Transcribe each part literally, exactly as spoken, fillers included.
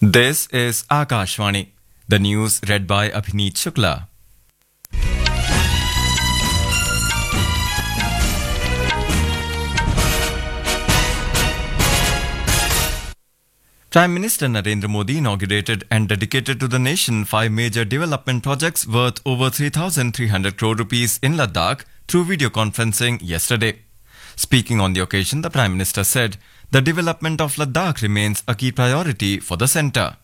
This is Akashvani. The news read by Abhineet Shukla. Prime Minister Narendra Modi inaugurated and dedicated to the nation five major development projects worth over three thousand three hundred crore rupees in Ladakh through video conferencing yesterday. Speaking on the occasion, the Prime Minister said the development of Ladakh remains a key priority for the centre.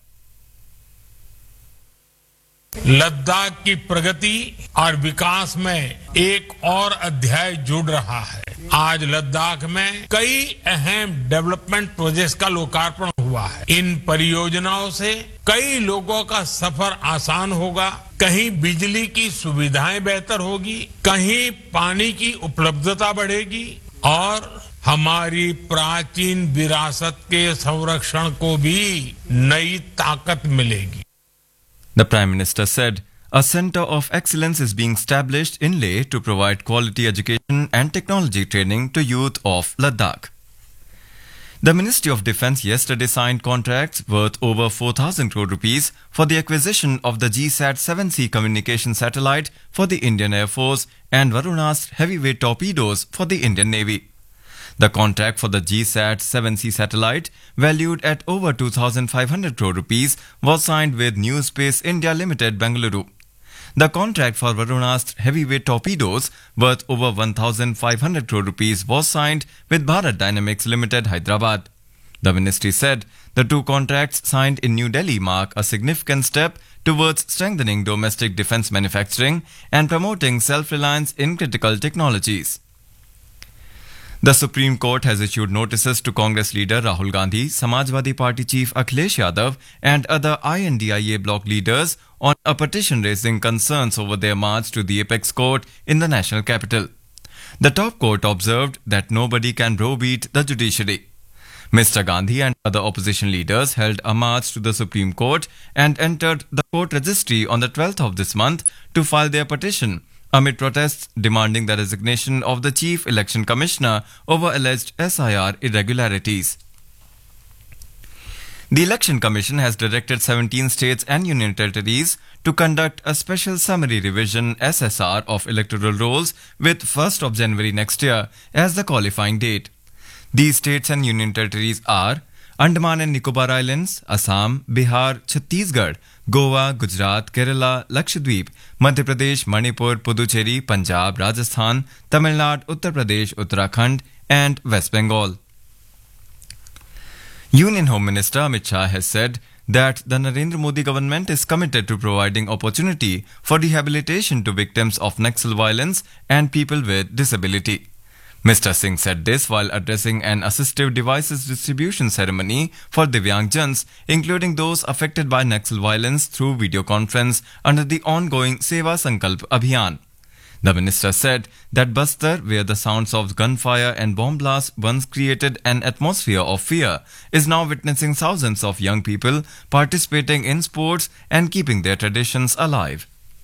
Ladakh की प्रगति और विकास में एक और अध्याय जुड़ रहा है। आज लद्दाख में कई अहम डेवलपमेंट प्रोजेक्ट्स का लोकार्पण हुआ है। इन परियोजनाओं से कई लोगों का सफर आसान होगा, कहीं बिजली की सुविधाएं बेहतर होगी, कहीं पानी की उपलब्धता बढ़ेगी और हमारी प्राचीन विरासत के संरक्षण को भी नई ताकत मिलेगी। The Prime Minister said a centre of excellence is being established in Leh to provide quality education and technology training to youth of Ladakh. The Ministry of Defence yesterday signed contracts worth over four thousand crore rupees for the acquisition of the G SAT seven C communication satellite for the Indian Air Force and Varunastra heavyweight torpedoes for the Indian Navy. The contract for the G SAT seven C satellite, valued at over two thousand five hundred crore rupees, was signed with New Space India Limited, Bengaluru. The contract for Varunastra heavyweight torpedoes, worth over one thousand five hundred crore rupees, was signed with Bharat Dynamics Limited, Hyderabad. The ministry said the two contracts signed in New Delhi mark a significant step towards strengthening domestic defence manufacturing and promoting self-reliance in critical technologies. The Supreme Court has issued notices to Congress leader Rahul Gandhi, Samajwadi Party chief Akhilesh Yadav and other I N D I A bloc leaders on a petition raising concerns over their march to the apex court in the national capital. The top court observed that nobody can browbeat the judiciary. Mister Gandhi and other opposition leaders held a march to the Supreme Court and entered the court registry on the twelfth of this month to file their petition, amid protests demanding the resignation of the Chief Election Commissioner over alleged S I R irregularities. The Election Commission has directed seventeen states and union territories to conduct a special summary revision S S R of electoral rolls with first of January next year as the qualifying date. These states and union territories are Andaman and Nicobar Islands, Assam, Bihar, Chhattisgarh, Goa, Gujarat, Kerala, Lakshadweep, Madhya Pradesh, Manipur, Puducherry, Punjab, Rajasthan, Tamil Nadu, Uttar Pradesh, Uttarakhand and West Bengal. Union Home Minister Amit Shah has said that the Narendra Modi government is committed to providing opportunity for rehabilitation to victims of Naxal violence and people with disability. Mister Singh said this while addressing an assistive devices distribution ceremony for Divyangjans, including those affected by Naxal violence, through video conference under the ongoing Seva Sankalp Abhiyan. The minister said that Bastar, where the sounds of gunfire and bomb blasts once created an atmosphere of fear, is now witnessing thousands of young people participating in sports and keeping their traditions alive.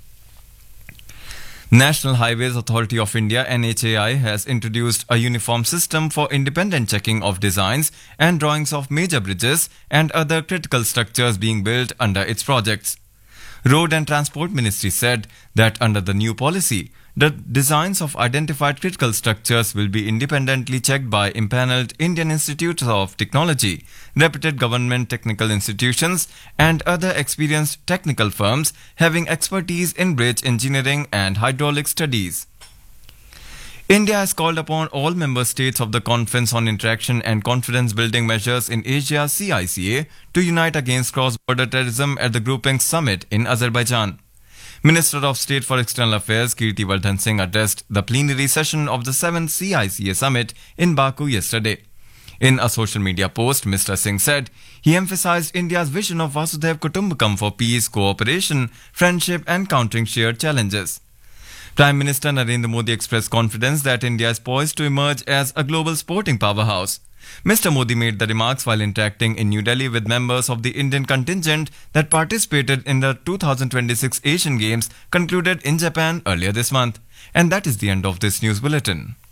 National Highways Authority of India N H A I has introduced a uniform system for independent checking of designs and drawings of major bridges and other critical structures being built under its projects. Road and Transport Ministry said that under the new policy, the designs of identified critical structures will be independently checked by impaneled Indian Institutes of Technology, reputed government technical institutions, and other experienced technical firms having expertise in bridge engineering and hydraulic studies. India has called upon all member states of the Conference on Interaction and Confidence Building Measures in Asia C I C A to unite against cross-border terrorism at the grouping summit in Azerbaijan. Minister of State for External Affairs Kirti Vardhan Singh addressed the plenary session of the seventh C I C A summit in Baku yesterday. In a social media post, Mister Singh said he emphasized India's vision of Vasudhaiv Kutumbakam for peace, cooperation, friendship and countering shared challenges. Prime Minister Narendra Modi expressed confidence that India is poised to emerge as a global sporting powerhouse. Mister Modi made the remarks while interacting in New Delhi with members of the Indian contingent that participated in the two thousand twenty-six Asian Games concluded in Japan earlier this month. And that is the end of this news bulletin.